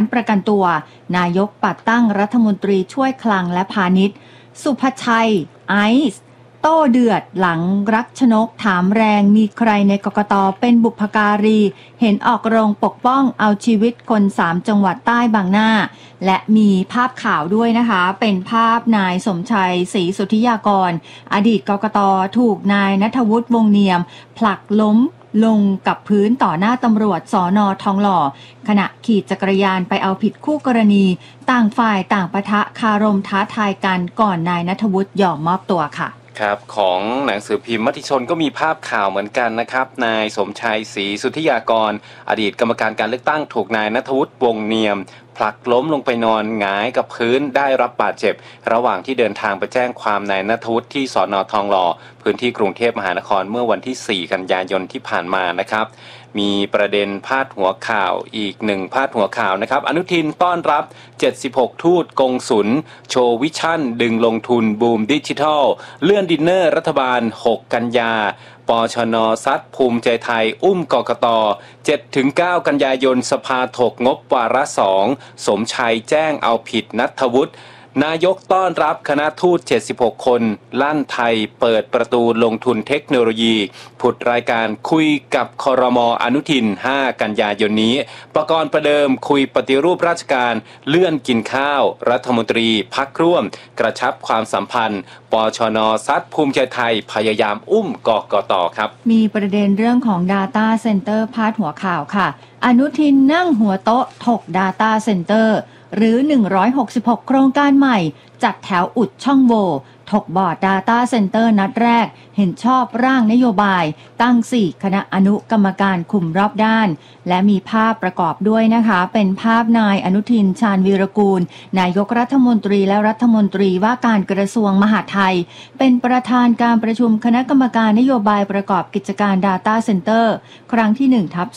ประกันตัวนายกปัดตั้งรัฐมนตรีช่วยคลังและพาณิชย์สุภชัยไอซ์โต้เดือดหลังรักชนกถามแรงมีใครในกกต.เป็นบุพการีเห็นออกโรงปกป้องเอาชีวิตคน3จังหวัดใต้บางหน้าและมีภาพข่าวด้วยนะคะเป็นภาพนายสมชัยศรีสุทธิยากรอดีตกกต.ถูกนายณัฐวุฒิวงศ์เนียมผลักล้มลงกับพื้นต่อหน้าตำรวจสน.ทองหล่อขณะขี่จักรยานไปเอาผิดคู่กรณีต่างฝ่ายต่างปะทะคารมท้าทายกันก่อนนายณัฐวุฒิยอมมอบตัวค่ะครับของหนังสือพิมพ์มติชนก็มีภาพข่าวเหมือนกันนะครับนายสมชัยศรีสุทธิยากรอดีตกรรมการการเลือกตั้งถูกนายณัฐวุฒิวงศ์เนียมผลักล้มลงไปนอนหงายกับพื้นได้รับบาดเจ็บระหว่างที่เดินทางไปแจ้งความนายณัฐวุฒิที่สน.ทองหล่อพื้นที่กรุงเทพมหานครเมื่อวันที่4 กันยายนที่ผ่านมานะครับมีประเด็นพาดหัวข่าวอีกหนึ่งพาดหัวข่าวนะครับอนุทินต้อนรับ76ทูตกงสุลโชว์วิชั่นดึงลงทุนบูมดิจิทัลเลื่อนดินเนอร์รัฐบาล6 กันยาปชน.ซัดภูมิใจไทยอุ้มกกต. 7-9 กันยายนสภาถกงบวาระ2สมชัยแจ้งเอาผิดณัฐวุฒินายกต้อนรับคณะทูต76คนลั่นไทยเปิดประตูลงทุนเทคโนโลยีผุดรายการคุยกับครม.อนุทิน5 กันยายนนี้ประกรณ์ประเดิมคุยปฏิรูปราชการเลื่อนกินข้าวรัฐมนตรีพรรคร่วมกระชับความสัมพันธ์ปชน.ซัดภูมิใจไทยพยายามอุ้มกกต.ครับมีประเด็นเรื่องของ Data Center พาดหัวข่าวค่ะอนุทินนั่งหัวโต๊ะถก Data Center หรือ166โครงการใหม่จัดแถวอุดช่องโหว่ถกบอร์ด Data Center นัดแรกเห็นชอบร่างนโยบายตั้ง4คณะอนุกรรมการคุมรอบด้านและมีภาพประกอบด้วยนะคะเป็นภาพนายอนุทินชาญวีรกูลนายกรัฐมนตรีและรัฐมนตรีว่าการกระทรวงมหาดไทยเป็นประธานการประชุมคณะกรรมการนโยบายประกอบกิจการ Data Center ครั้งที่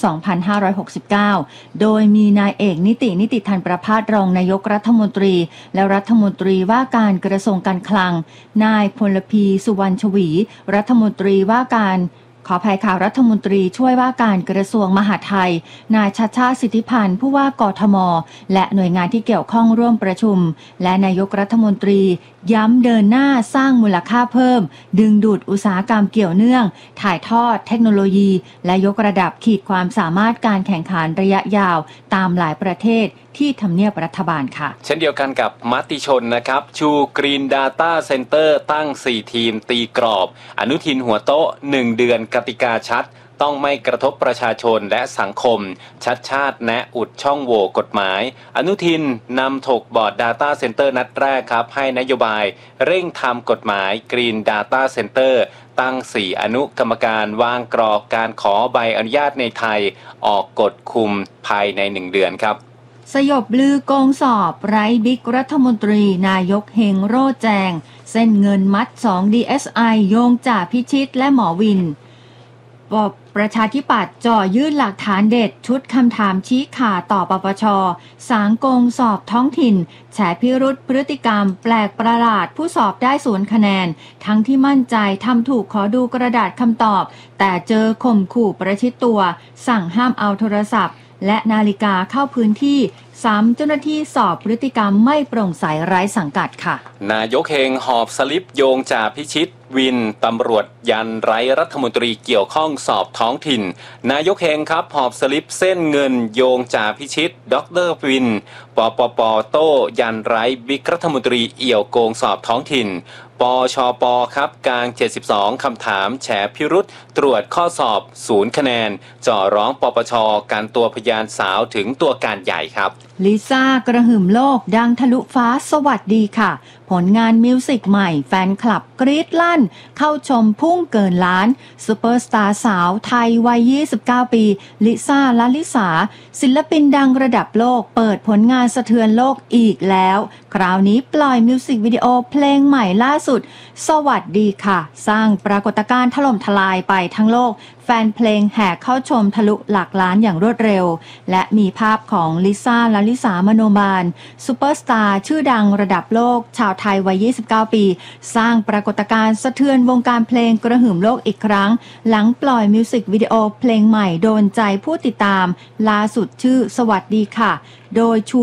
1/2569 โดยมีนายเอกนิติธันประภาสรองนายกรัฐมนตรีและรัฐมนตรีว่าการกระทรวงการคลังนายพลพีสุวรรณชวีรัฐมนตรีว่าการขออภัยค่ะรัฐมนตรีช่วยว่าการกระทรวงมหาดไทยนายชัชชาติสิทธิพันธ์ผู้ว่ากทมและหน่วยงานที่เกี่ยวข้องร่วมประชุมและนายกรัฐมนตรีย้ำเดินหน้าสร้างมูลค่าเพิ่มดึงดูดอุตสาหกรรมเกี่ยวเนื่องถ่ายทอดเทคโนโลยีและยกระดับขีดความสามารถการแข่งขันระยะยาวตามหลายประเทศที่ทำเนียบรัฐบาลค่ะเช่นเดียวกันกับมติชนนะครับชูกรีน Data Center ตั้ง4ทีมตีกรอบอนุทินหัวโต๊ะ1เดือนกติกาชัดต้องไม่กระทบประชาชนและสังคมชัดชาติแนะอุดช่องโหว่กฎหมายอนุทินนำถกบอร์ด Data Center นัดแรกครับให้นโยบายเร่งทำกฎหมาย Green Data Center ตั้ง4อนุกรรมการวางกรอบการขอใบอนุญาตในไทยออกกฎคุมภายใน1เดือนครับสยบลือโกงสอบไร้บิ๊กรัฐมนตรีนายกเฮงโร่แจงเส้นเงินมัด2 DSI โยงจ่าพิชิตและหมอวินประชาธิปัตย์จ่อยื่นหลักฐานเด็ดชุดคำถามชี้ขาดต่อปปช.สางโกงสอบท้องถิ่นแฉพิรุธพฤติกรรมแปลกประหลาดผู้สอบได้0 คะแนนทั้งที่มั่นใจทำถูกขอดูกระดาษคำตอบแต่เจอข่มขู่ประชิดตัวสั่งห้ามเอาโทรศัพท์และนาฬิกาเข้าพื้นที่ซ้ำเจ้าหน้าที่สอบพฤติกรรมไม่โปร่งใสไร้สังกัดค่ะนายกเฮงหอบสลิปโยงจ่าพิชิตวินตำรวจยันไร้รัฐมนตรีเกี่ยวข้องสอบท้องถิ่นนายกเฮงครับหอบสลิปเส้นเงินโยงจ่าพิชิตดร.วินปปป.โต้ยันไร้บิ๊กรัฐมนตรีเอี่ยวโกงสอบท้องถิ่นปชป.ครับกลาง72คำถามแฉพิรุธตรวจข้อสอบ0 คะแนนจ่อร้องปปช.กันตัวพยานสาวถึงตัวการใหญ่ครับลิซ่ากระหึ่มโลกดังทะลุฟ้าสวัสดีค่ะผลงานมิวสิกใหม่แฟนคลับกรี๊ดลั่นเข้าชมพุ่งเกินล้านซุปเปอร์สตาร์สาวไทยวัย29ปีลิซ่าลลิสาศิลปินดังระดับโลกเปิดผลงานสะเทือนโลกอีกแล้วคราวนี้ปล่อยมิวสิกวิดีโอเพลงใหม่ล่าสุดสวัสดีค่ะสร้างปรากฏการณ์ถล่มทลายไปทั้งโลกแฟนเพลงแห่เข้าชมทะลุหลักล้านอย่างรวดเร็วและมีภาพของลิซ่าลลิสามโนบาลซุปเปอร์สตาร์ชื่อดังระดับโลกชาวไทยวัย29ปีสร้างปรากฏการณ์สะเทือนวงการเพลงกระหึ่มโลกอีกครั้งหลังปล่อยมิวสิกวิดีโอเพลงใหม่โดนใจผู้ติดตามล่าสุดชื่อสวัสดีค่ะโดยชู